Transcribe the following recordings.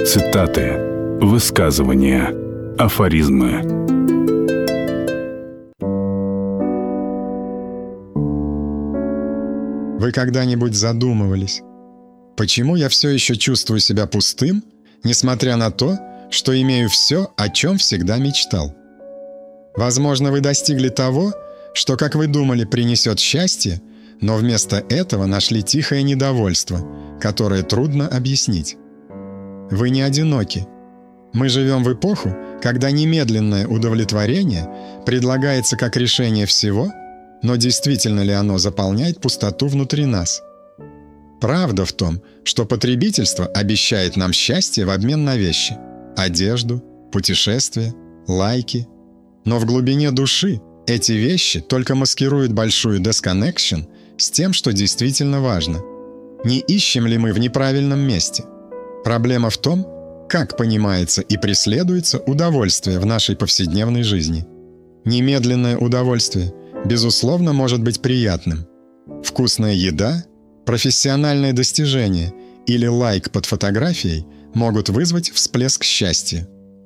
Цитаты, высказывания, афоризмы. Вы когда-нибудь задумывались, почему я все еще чувствую себя пустым, несмотря на то, что имею все, о чем всегда мечтал? Возможно, вы достигли того, что, как вы думали, принесет счастье, но вместо этого нашли тихое недовольство, которое трудно объяснить. Вы не одиноки. Мы живем в эпоху, когда немедленное удовлетворение предлагается как решение всего, но действительно ли оно заполняет пустоту внутри нас? Правда в том, что потребительство обещает нам счастье в обмен на вещи – одежду, путешествия, лайки. Но в глубине души эти вещи только маскируют большую disconnection с тем, что действительно важно. Не ищем ли мы в неправильном месте? Проблема в том, как понимается и преследуется удовольствие в нашей повседневной жизни. Немедленное удовольствие, безусловно, может быть приятным. Вкусная еда, профессиональное достижение или лайк под фотографией могут вызвать всплеск счастья.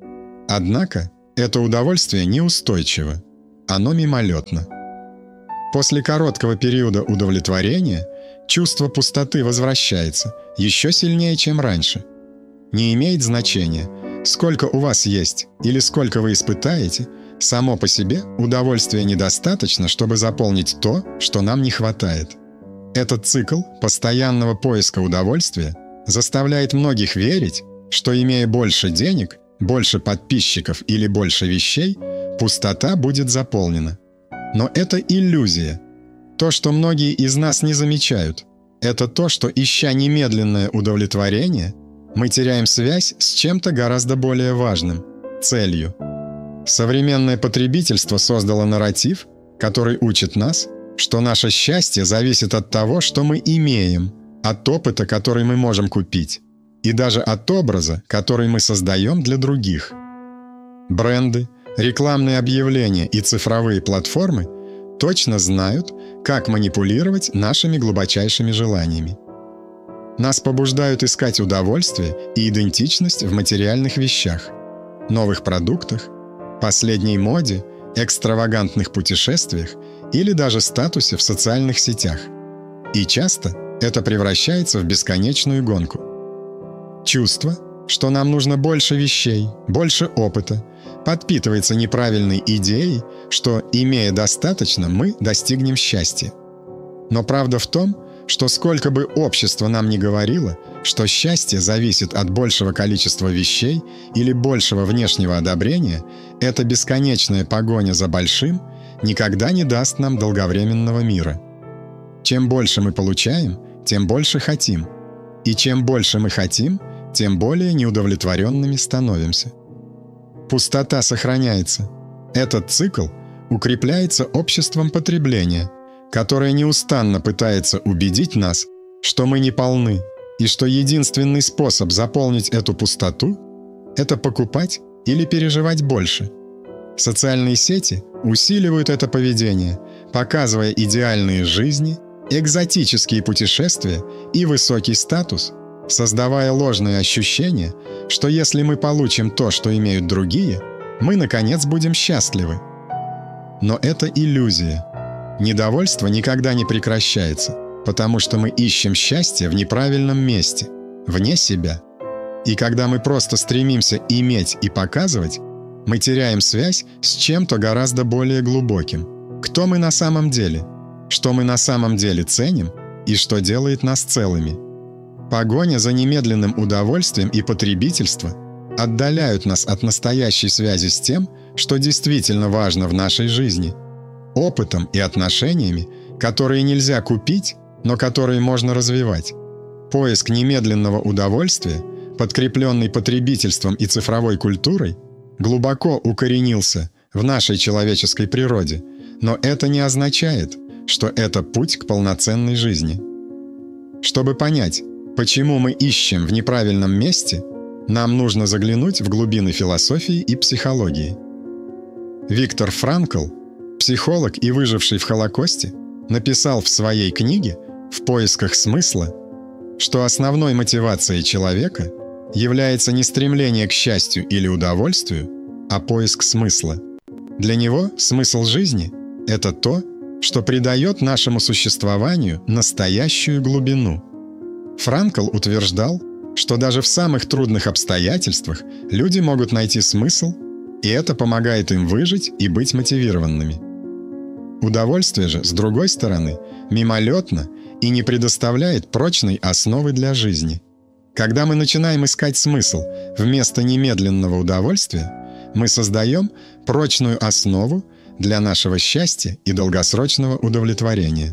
Однако это удовольствие неустойчиво, оно мимолетно. После короткого периода удовлетворения чувство пустоты возвращается еще сильнее, чем раньше. Не имеет значения, сколько у вас есть или сколько вы испытаете, само по себе удовольствия недостаточно, чтобы заполнить то, что нам не хватает. Этот цикл постоянного поиска удовольствия заставляет многих верить, что, имея больше денег, больше подписчиков или больше вещей, пустота будет заполнена. Но это иллюзия. То, что многие из нас не замечают, это то, что, ища немедленное удовлетворение, мы теряем связь с чем-то гораздо более важным – целью. Современное потребительство создало нарратив, который учит нас, что наше счастье зависит от того, что мы имеем, от опыта, который мы можем купить, и даже от образа, который мы создаем для других. Бренды, рекламные объявления и цифровые платформы точно знают, как манипулировать нашими глубочайшими желаниями. Нас побуждают искать удовольствие и идентичность в материальных вещах, новых продуктах, последней моде, экстравагантных путешествиях или даже статусе в социальных сетях. И часто это превращается в бесконечную гонку. Чувство, что нам нужно больше вещей, больше опыта, подпитывается неправильной идеей, что, имея достаточно, мы достигнем счастья. Но правда в том, что сколько бы общество нам ни говорило, что счастье зависит от большего количества вещей или большего внешнего одобрения, эта бесконечная погоня за большим никогда не даст нам долговременного мира. Чем больше мы получаем, тем больше хотим. И чем больше мы хотим, тем более неудовлетворенными становимся. Пустота сохраняется. Этот цикл укрепляется обществом потребления, которое неустанно пытается убедить нас, что мы не полны, и что единственный способ заполнить эту пустоту – это покупать или переживать больше. Социальные сети усиливают это поведение, показывая идеальные жизни, экзотические путешествия и высокий статус, создавая ложное ощущение, что если мы получим то, что имеют другие, мы, наконец, будем счастливы. Но это иллюзия. Недовольство никогда не прекращается, потому что мы ищем счастье в неправильном месте, вне себя. И когда мы просто стремимся иметь и показывать, мы теряем связь с чем-то гораздо более глубоким. Кто мы на самом деле? Что мы на самом деле ценим и что делает нас целыми? Погоня за немедленным удовольствием и потребительство отдаляют нас от настоящей связи с тем, что действительно важно в нашей жизни – опытом и отношениями, которые нельзя купить, но которые можно развивать. Поиск немедленного удовольствия, подкрепленный потребительством и цифровой культурой, глубоко укоренился в нашей человеческой природе, но это не означает, что это путь к полноценной жизни. Чтобы понять, почему мы ищем в неправильном месте, нам нужно заглянуть в глубины философии и психологии. Виктор Франкл, психолог и выживший в Холокосте, написал в своей книге «В поисках смысла», что основной мотивацией человека является не стремление к счастью или удовольствию, а поиск смысла. Для него смысл жизни — это то, что придает нашему существованию настоящую глубину. Франкл утверждал, что даже в самых трудных обстоятельствах люди могут найти смысл, и это помогает им выжить и быть мотивированными. Удовольствие же, с другой стороны, мимолетно и не предоставляет прочной основы для жизни. Когда мы начинаем искать смысл вместо немедленного удовольствия, мы создаем прочную основу для нашего счастья и долгосрочного удовлетворения.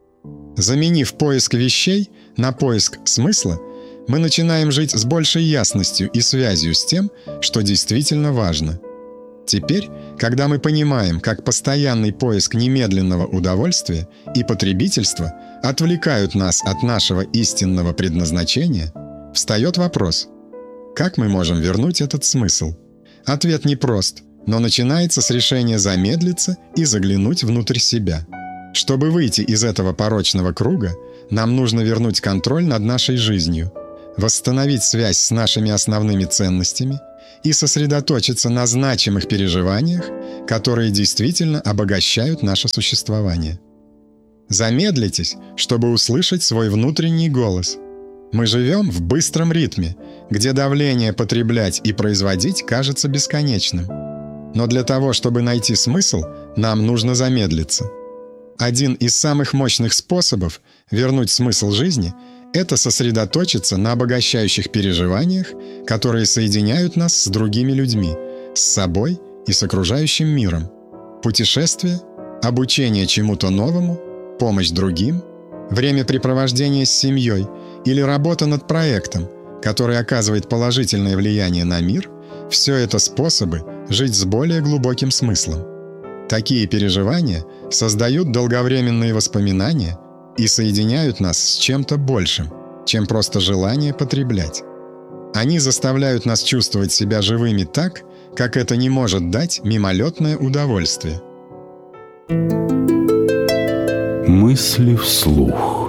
Заменив поиск вещей на поиск смысла, мы начинаем жить с большей ясностью и связью с тем, что действительно важно. Теперь, когда мы понимаем, как постоянный поиск немедленного удовольствия и потребительства отвлекают нас от нашего истинного предназначения, встает вопрос: как мы можем вернуть этот смысл? Ответ непрост, но начинается с решения замедлиться и заглянуть внутрь себя. Чтобы выйти из этого порочного круга, нам нужно вернуть контроль над нашей жизнью, восстановить связь с нашими основными ценностями и сосредоточиться на значимых переживаниях, которые действительно обогащают наше существование. Замедлитесь, чтобы услышать свой внутренний голос. Мы живем в быстром ритме, где давление потреблять и производить кажется бесконечным. Но для того, чтобы найти смысл, нам нужно замедлиться. Один из самых мощных способов вернуть смысл жизни — это сосредоточиться на обогащающих переживаниях, которые соединяют нас с другими людьми, с собой и с окружающим миром. Путешествия, обучение чему-то новому, помощь другим, времяпрепровождение с семьей или работа над проектом, который оказывает положительное влияние на мир — все это способы жить с более глубоким смыслом. Такие переживания создают долговременные воспоминания и соединяют нас с чем-то большим, чем просто желание потреблять. Они заставляют нас чувствовать себя живыми так, как это не может дать мимолетное удовольствие. Мысли вслух.